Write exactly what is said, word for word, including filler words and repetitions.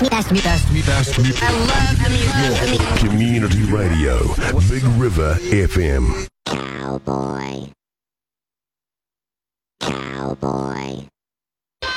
Best, best, best, best. I love the music. Community Radio, Big River F M. Cowboy.